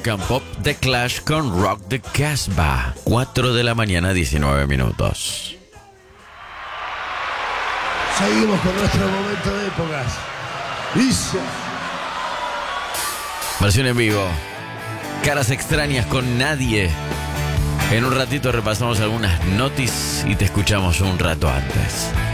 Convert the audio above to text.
Rock and Pop, The Clash con Rock the Casbah. 4 de la mañana, 19 minutos. Seguimos con nuestro momento de épocas. Dice. Versión en vivo. Caras extrañas con Nadie. En un ratito repasamos algunas noticias y te escuchamos un rato antes.